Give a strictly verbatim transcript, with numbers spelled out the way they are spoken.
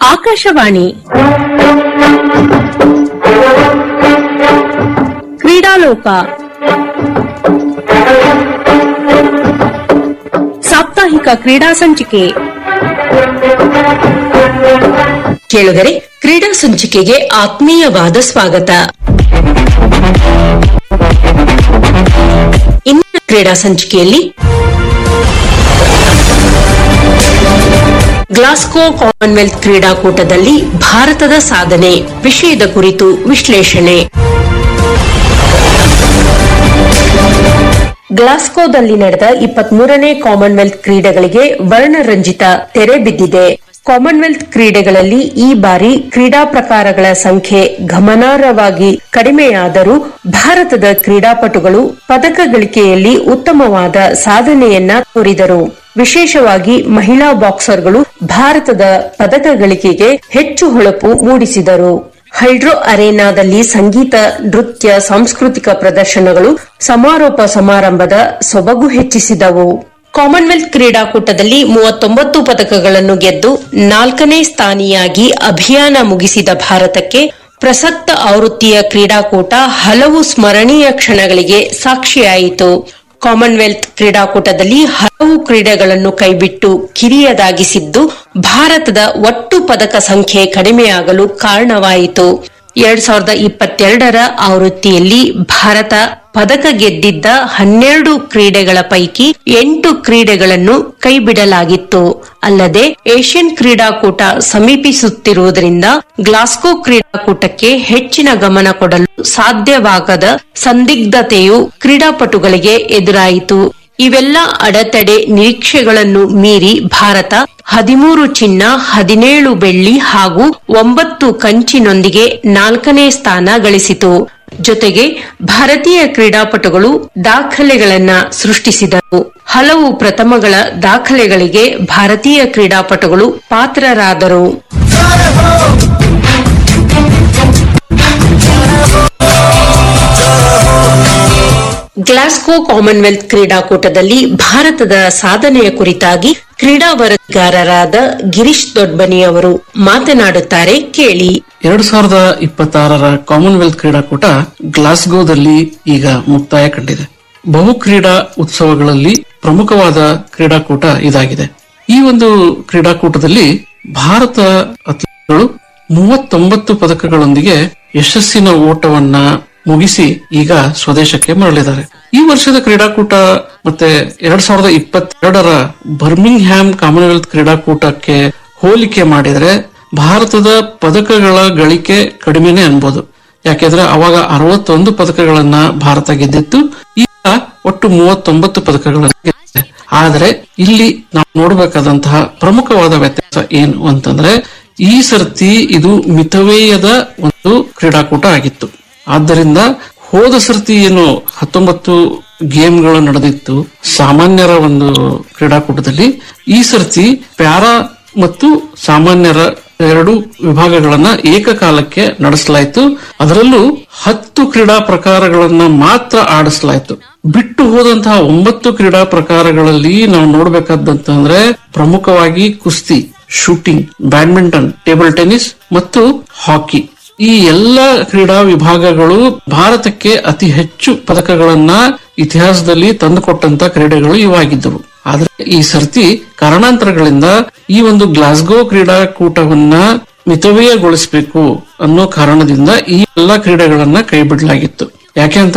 ಆಕಾಶವಾಣಿ ಕ್ರೀಡಾಲೋಕ ಸಾಪ್ತಾಹಿಕ ಕ್ರೀಡಾ ಸಂಚಿಕೆ. ಕೇಳುಗರೆ, ಕ್ರೀಡಾ ಸಂಚಿಕೆಗೆ ಆತ್ಮೀಯವಾದ ಸ್ವಾಗತ. ಇಂದಿನ ಕ್ರೀಡಾ ಸಂಚಿಕೆಯಲ್ಲಿ ಗ್ಲಾಸ್ಗೋ ಕಾಮನ್ವೆಲ್ತ್ ಕ್ರೀಡಾಕೂಟದಲ್ಲಿ ಭಾರತದ ಸಾಧನೆ ವಿಷಯದ ಕುರಿತು ವಿಶ್ಲೇಷಣೆ. ಗ್ಲಾಸ್ಗೋದಲ್ಲಿ ನಡೆದ ಇಪ್ಪತ್ಮೂರನೇ ಕಾಮನ್ವೆಲ್ತ್ ಕ್ರೀಡೆಗಳಿಗೆ ವರ್ಣರಂಜಿತ ತೆರೆ ಬಿದ್ದಿದೆ. ಕಾಮನ್ವೆಲ್ತ್ ಕ್ರೀಡೆಗಳಲ್ಲಿ ಈ ಬಾರಿ ಕ್ರೀಡಾ ಪ್ರಕಾರಗಳ ಸಂಖ್ಯೆ ಗಮನಾರ್ಹವಾಗಿ ಕಡಿಮೆಯಾದರೂ ಭಾರತದ ಕ್ರೀಡಾಪಟುಗಳು ಪದಕ ಗಳಿಕೆಯಲ್ಲಿ ಉತ್ತಮವಾದ ಸಾಧನೆಯನ್ನ ತೋರಿದರು. ವಿಶೇಷವಾಗಿ ಮಹಿಳಾ ಬಾಕ್ಸರ್ಗಳು ಭಾರತದ ಪದಕ ಗಳಿಕೆಗೆ ಹೆಚ್ಚು ಹೊಳಪು ಮೂಡಿಸಿದರು. ಹೈಡ್ರೋ ಅರೇನಾದಲ್ಲಿ ಸಂಗೀತ, ನೃತ್ಯ, ಸಾಂಸ್ಕೃತಿಕ ಪ್ರದರ್ಶನಗಳು ಸಮಾರೋಪ ಸಮಾರಂಭದ ಸೊಬಗು ಹೆಚ್ಚಿಸಿದವು. ಕಾಮನ್ವೆಲ್ತ್ ಕ್ರೀಡಾಕೂಟದಲ್ಲಿ ಮೂವತ್ತೊಂಬತ್ತು ಪದಕಗಳನ್ನು ಗೆದ್ದು ನಾಲ್ಕನೇ ಸ್ಥಾನಿಯಾಗಿ ಅಭಿಯಾನ ಮುಗಿಸಿದ ಭಾರತಕ್ಕೆ ಪ್ರಸಕ್ತ ಆವೃತ್ತಿಯ ಕ್ರೀಡಾಕೂಟ ಹಲವು ಸ್ಮರಣೀಯ ಕ್ಷಣಗಳಿಗೆ ಸಾಕ್ಷಿಯಾಯಿತು. ಕಾಮನ್ವೆಲ್ತ್ ಕ್ರೀಡಾಕೂಟದಲ್ಲಿ ಹಲವು ಕ್ರೀಡೆಗಳನ್ನು ಕೈಬಿಟ್ಟು ಕಿರಿಯದಾಗಿಸಿದ್ದು ಭಾರತದ ಒಟ್ಟು ಪದಕ ಸಂಖ್ಯೆ ಕಡಿಮೆಯಾಗಲು ಕಾರಣವಾಯಿತು. ಎರಡ್ ಸಾವಿರದ ಇಪ್ಪತ್ತೆರಡರ ಆವೃತ್ತಿಯಲ್ಲಿ ಭಾರತ ಪದಕ ಗೆದ್ದಿದ್ದ ಹನ್ನೆರಡು ಕ್ರೀಡೆಗಳ ಪೈಕಿ ಎಂಟು ಕ್ರೀಡೆಗಳನ್ನು ಕೈಬಿಡಲಾಗಿತ್ತು. ಅಲ್ಲದೆ ಏಷ್ಯನ್ ಕ್ರೀಡಾಕೂಟ ಸಮೀಪಿಸುತ್ತಿರುವುದರಿಂದ ಗ್ಲಾಸ್ಗೋ ಕ್ರೀಡಾಕೂಟಕ್ಕೆ ಹೆಚ್ಚಿನ ಗಮನ ಕೊಡಲು ಸಾಧ್ಯವಾಗದ ಸಂದಿಗ್ಧತೆಯು ಕ್ರೀಡಾಪಟುಗಳಿಗೆ ಎದುರಾಯಿತು. ಇವೆಲ್ಲ ಅಡೆತಡೆ ನಿರೀಕ್ಷೆಗಳನ್ನು ಮೀರಿ ಭಾರತ ಹದಿಮೂರು ಚಿನ್ನ, ಹದಿನೇಳು ಬೆಳ್ಳಿ ಹಾಗೂ ಒಂಬತ್ತು ಕಂಚಿನೊಂದಿಗೆ ನಾಲ್ಕನೇ ಸ್ಥಾನ ಗಳಿಸಿತು. ಜೊತೆಗೆ ಭಾರತೀಯ ಕ್ರೀಡಾಪಟುಗಳು ದಾಖಲೆಗಳನ್ನ ಸೃಷ್ಟಿಸಿದರು. ಹಲವು ಪ್ರಥಮಗಳ ದಾಖಲೆಗಳಿಗೆ ಭಾರತೀಯ ಕ್ರೀಡಾಪಟುಗಳು ಪಾತ್ರರಾದರು. ಗ್ಲಾಸ್ಗೋ ಕಾಮನ್ವೆಲ್ತ್ ಕ್ರೀಡಾಕೂಟದಲ್ಲಿ ಭಾರತದ ಸಾಧನೆಯ ಕುರಿತಾಗಿ ಕ್ರೀಡಾ ವರದಿಗಾರರಾದ ಗಿರೀಶ್ ದೊಡ್ಬನಿ ಅವರು ಮಾತನಾಡುತ್ತಾರೆ, ಕೇಳಿ. ಎರಡ್ ಸಾವಿರದ ಇಪ್ಪತ್ತಾರರ ಕಾಮನ್ವೆಲ್ತ್ ಕ್ರೀಡಾಕೂಟ ಗ್ಲಾಸ್ಗೋದಲ್ಲಿ ಈಗ ಮುಕ್ತಾಯ ಕಂಡಿದೆ. ಬಹು ಕ್ರೀಡಾ ಉತ್ಸವಗಳಲ್ಲಿ ಪ್ರಮುಖವಾದ ಕ್ರೀಡಾಕೂಟ ಇದಾಗಿದೆ. ಈ ಒಂದು ಕ್ರೀಡಾಕೂಟದಲ್ಲಿ ಭಾರತ ಅಥ್ಲೀಟ್ಗಳು ಮೂವತ್ತೊಂಬತ್ತು ಪದಕಗಳೊಂದಿಗೆ ಯಶಸ್ಸಿನ ಓಟವನ್ನ ಮುಗಿಸಿ ಈಗ ಸ್ವದೇಶಕ್ಕೆ ಮರಳಿದ್ದಾರೆ. ಈ ವರ್ಷದ ಕ್ರೀಡಾಕೂಟ ಮತ್ತೆ ಎರಡ್ ಸಾವಿರದ ಇಪ್ಪತ್ತೆರಡರ ಬರ್ಮಿಂಗ್ ಹ್ಯಾಮ್ ಕಾಮನ್ವೆಲ್ತ್ ಕ್ರೀಡಾಕೂಟಕ್ಕೆ ಹೋಲಿಕೆ ಮಾಡಿದ್ರೆ ಭಾರತದ ಪದಕಗಳ ಗಳಿಕೆ ಕಡಿಮೆನೆ ಅನ್ಬೋದು. ಯಾಕೆಂದ್ರೆ ಅವಾಗ ಅರವತ್ತೊಂದು ಪದಕಗಳನ್ನ ಭಾರತ ಗೆದ್ದಿತ್ತು, ಈಗ ಒಟ್ಟು ಮೂವತ್ತೊಂಬತ್ತು ಪದಕಗಳನ್ನ ಗೆದ್ದಿದೆ. ಆದ್ರೆ ಇಲ್ಲಿ ನಾವು ನೋಡಬೇಕಾದಂತಹ ಪ್ರಮುಖವಾದ ವ್ಯತ್ಯಾಸ ಏನು ಅಂತಂದ್ರೆ, ಈ ಸರ್ತಿ ಇದು ಮಿತವ್ಯಯದ ಒಂದು ಕ್ರೀಡಾಕೂಟ ಆಗಿತ್ತು. ಆದ್ದರಿಂದ ಹೋದ ಸರ್ತಿ ಏನು ಹತ್ತೊಂಬತ್ತು ಗೇಮ್ಗಳು ನಡೆದಿತ್ತು ಸಾಮಾನ್ಯರ ಒಂದು ಕ್ರೀಡಾಕೂಟದಲ್ಲಿ, ಈ ಸರ್ತಿ ಪ್ಯಾರಾ ಮತ್ತು ಸಾಮಾನ್ಯರ ಎರಡು ವಿಭಾಗಗಳನ್ನ ಏಕಕಾಲಕ್ಕೆ ನಡೆಸಲಾಯಿತು. ಅದರಲ್ಲೂ ಹತ್ತು ಕ್ರೀಡಾ ಪ್ರಕಾರಗಳನ್ನ ಮಾತ್ರ ಆಡಿಸಲಾಯಿತು. ಬಿಟ್ಟು ಹೋದಂತಹ ಒಂಬತ್ತು ಕ್ರೀಡಾ ಪ್ರಕಾರಗಳಲ್ಲಿ ನಾವು ನೋಡ್ಬೇಕಾದಂತಂದ್ರೆ ಪ್ರಮುಖವಾಗಿ ಕುಸ್ತಿ, ಶೂಟಿಂಗ್, ಬ್ಯಾಡ್ಮಿಂಟನ್, ಟೇಬಲ್ ಟೆನ್ನಿಸ್ ಮತ್ತು ಹಾಕಿ. ಈ ಎಲ್ಲ ಕ್ರೀಡಾ ವಿಭಾಗಗಳು ಭಾರತಕ್ಕೆ ಅತಿ ಹೆಚ್ಚು ಪದಕಗಳನ್ನ ಇತಿಹಾಸದಲ್ಲಿ ತಂದುಕೊಟ್ಟಂತ ಕ್ರೀಡೆಗಳು ಇವಾಗಿದ್ದವು. ಆದ್ರೆ ಈ ಸರ್ತಿ ಕಾರಣಾಂತರಗಳಿಂದ ಈ ಒಂದು ಗ್ಲಾಸ್ಗೋ ಕ್ರೀಡಾಕೂಟವನ್ನ ಮಿತವ್ಯಯಗೊಳಿಸಬೇಕು ಅನ್ನೋ ಕಾರಣದಿಂದ ಈ ಎಲ್ಲಾ ಕ್ರೀಡೆಗಳನ್ನ ಕೈ ಬಿಡಲಾಗಿತ್ತು. ಯಾಕೆ ಅಂತ